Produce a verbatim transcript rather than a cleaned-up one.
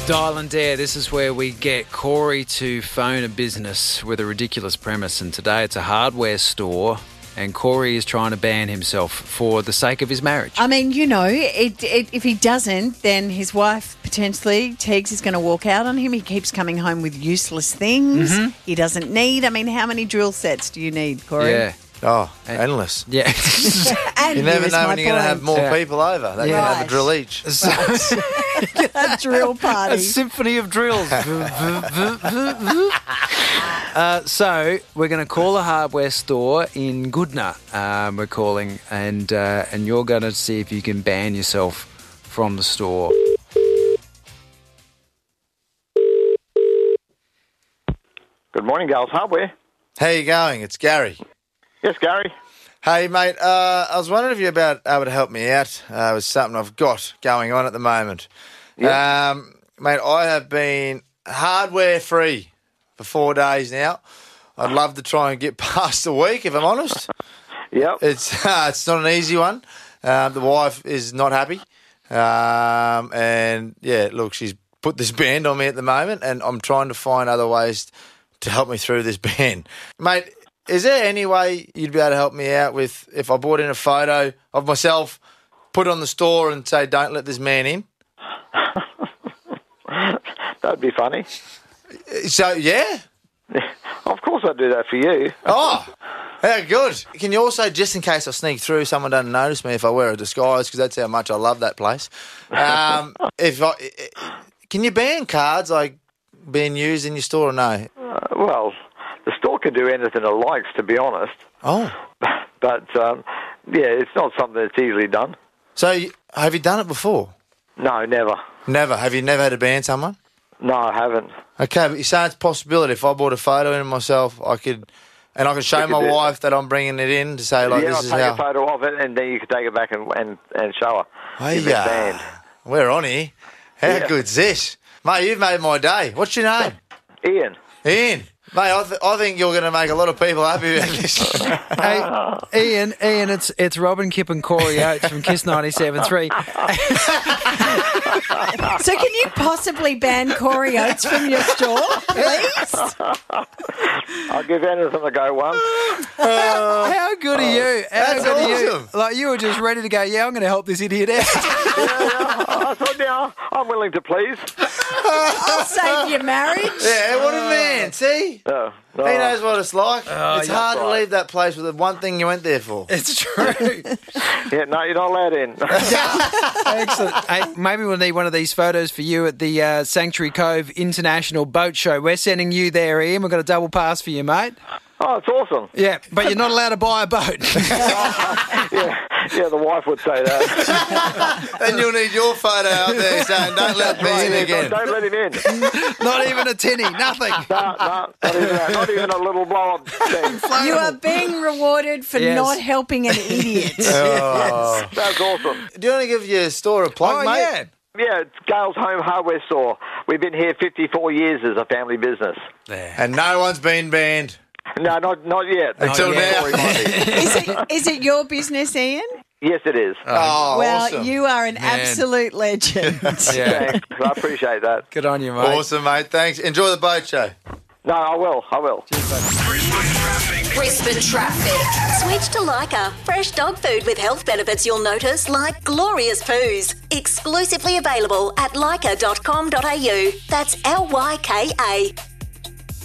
Dial and Dare, this is where we get Corey to phone a business with a ridiculous premise, and today it's a hardware store, and Corey is trying to ban himself for the sake of his marriage. I mean, you know, it, it, if he doesn't, then his wife, potentially, Tegs, is going to walk out on him. He keeps coming home with useless things Mm-hmm. he doesn't need. I mean, how many drill sets do you need, Corey? Yeah. Oh, endless. Yeah. And You never here's know my when you're going to point. have more Yeah. people over. They Yeah. can have Right. a drill each. A drill party. A symphony of drills. uh, so we're going to call a hardware store in Goodna. Um, we're calling, and uh, and you're going to see if you can ban yourself from the store. Good morning, Gals Hardware. How you going? It's Gary. Yes, Gary. Hey, mate, uh, I was wondering if you're about able to help me out uh, with something I've got going on at the moment. Um, mate, I have been hardware-free for four days now. I'd love to try and get past a week, if I'm honest. Yep. It's uh, it's not an easy one. Uh, the wife is not happy. Um, and, yeah, look, she's put this ban on me at the moment, and I'm trying to find other ways to help me through this ban. Mate, is there any way you'd be able to help me out with if I brought in a photo of myself, put it on the store and say, don't let this man in? That'd be funny. So, yeah? Of course I'd do that for you. Oh, how good. Can you also, just in case I sneak through, someone doesn't notice me if I wear a disguise, because that's how much I love that place. Um, if I, can you ban cards like being used in your store or no? Uh, well, the store can do anything it likes, to be honest. Oh. But, um, yeah, it's not something that's easily done. So, you- have you done it before? No, never. Never. Have you never had to ban someone? No, I haven't. Okay, but you're saying it's a possibility. If I bought a photo in of myself, I could, and I could show You could my do it. wife that I'm bringing it in to say, like, yeah, this I'll is take how. a photo of it, and then you can take it back and and, and show her. Hey, If it's yeah. banned. We're on here. How Yeah. good's this? Mate, you've made my day. What's your name? Ian. Ian. Mate, I, th- I think you're going to make a lot of people happy about this. Hey, Ian, Ian, it's it's Robin Kipp and Corey Oates from Kiss ninety-seven point three. So can you possibly ban Corey Oates from your store, please? I'll give anything a go once. How good are you? How That's good are awesome. you? Like, you were just ready to go, yeah, I'm going to help this idiot out. yeah, yeah. I thought, yeah, I'm willing to please. I'll save your marriage. Yeah, what a man. See? No, no. He knows what it's like. Oh, it's yeah, hard to right. leave that place with the one thing you went there for. It's true. Yeah, no, you're not allowed in. Excellent. Hey, maybe we'll need one of these photos for you at the uh, Sanctuary Cove International Boat Show. We're sending you there, Ian. We've got a double pass for you, mate. Oh, it's awesome. Yeah, but you're not allowed to buy a boat. Yeah, yeah, the wife would say that. Then you'll need your photo out there saying, don't let me Right, in yeah, again. Don't, don't let him in. Not even a tinny, nothing. No, no, not even, that. Not even a little blow-up thing. You are being rewarded for Yes. not helping an idiot. Oh. That's awesome. Do you want to give your store a plug, Oh, mate? yeah. Yeah, it's Gales Home Hardware Store. We've been here fifty-four years as a family business. And no one's been banned. No, not not yet. Until yet. now. Sorry, Monty. Is it, is it your business, Ian? Yes, it is. Oh, well, awesome. you are an Man. absolute legend. Yeah. Thanks. I appreciate that. Good on you, mate. Awesome, mate. Thanks. Enjoy the boat show. No, I will. I will. Brisbane traffic. Switch to Lyca. Fresh dog food with health benefits you'll notice, like glorious poos. Exclusively available at lyca dot com dot a u. That's L Y K A.